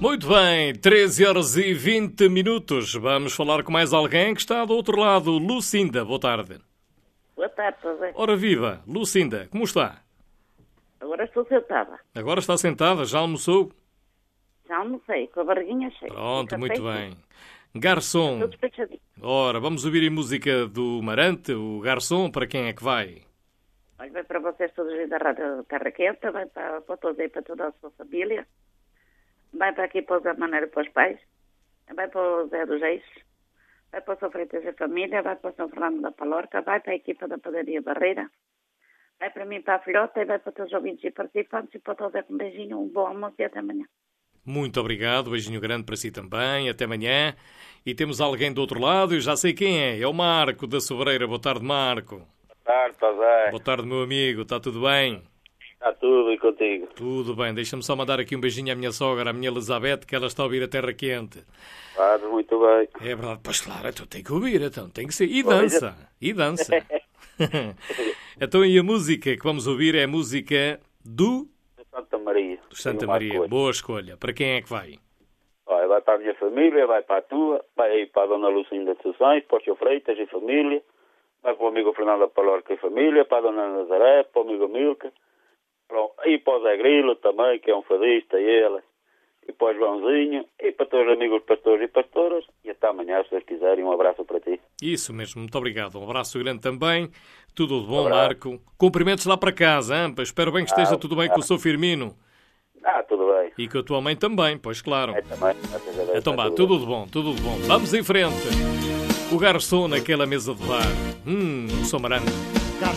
Muito bem, 13 horas e 20 minutos. Vamos falar com mais alguém que está do outro lado. Lucinda, boa tarde. Boa tarde, José. Ora viva, Lucinda, como está? Agora estou sentada. Agora está sentada, já almoçou? Já almocei, com a barriguinha cheia. Pronto, muito bem. Garçom, Estou despechadinho. ora, vamos ouvir a música do Marante, o Garçom, para quem é que vai? Olha, vai para vocês todos aí da Rádio Terra Quente, vai para todos aí, para toda a sua família. Vai para aqui para o Zé Maneiro, para os pais. Vai para o Zé dos Reis. Vai para o São Freitas e família. Vai para o São Fernando da Palorca. Vai para a equipa da Padaria Barreira. Vai para mim, para a filhota. E vai para todos os ouvintes e participantes. E para todos um beijinho, um bom almoço e até amanhã. Muito obrigado, beijinho grande para si também, até amanhã. E temos alguém do outro lado, eu já sei quem é o Marco da Sobreira. Boa tarde, Marco. Boa tarde, José. Boa tarde, meu amigo, está tudo bem? Está tudo e contigo? Tudo bem, deixa-me só mandar aqui um beijinho à minha sogra, à minha Elizabeth, que ela está a ouvir a Terra Quente. Claro, muito bem. É verdade, pois claro, então tem que ouvir, então tem que ser. E dança, e dança. Então, e a música que vamos ouvir é a música do Santa Maria. Santa Maria. Boa escolha. Para quem é que vai? Olha, vai para a minha família, vai para a tua, vai aí para a Dona Lucinda de Sessões, para o Sr. Freitas e família, vai para o amigo Fernando da Palorca e família, para a Dona Nazaré, para o amigo Milka, e para o Zé Grilo também, que é um fadista, e ele, e para o Joãozinho, e para todos os amigos pastores e pastoras, e até amanhã, se vocês quiserem. Um abraço para ti. Isso mesmo, muito obrigado. Um abraço grande também. Tudo de bom, Marco. Cumprimentos lá para casa, hein? Espero bem que esteja tudo bem com o seu Firmino. Tudo bem. E com a tua mãe também, pois claro. Também. Então vá, tudo de bom, tudo de bom. Vamos em frente. O garçom naquela mesa de bar. O São Marante.